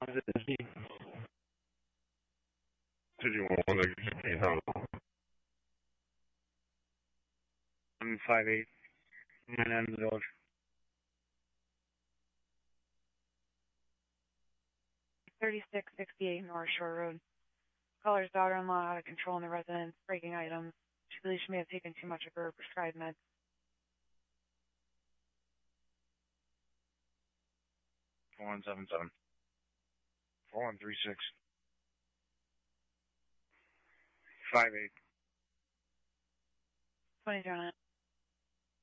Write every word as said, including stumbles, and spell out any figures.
Did you want to get help? I'm five eight. Nine nine in the village. thirty-six sixty-eight North Shore Road. Caller's daughter-in-law out of control in the residence, breaking items. She believes she may have taken too much of her prescribed meds. four one seven seven. four one three six. five eight. twenty-two on it.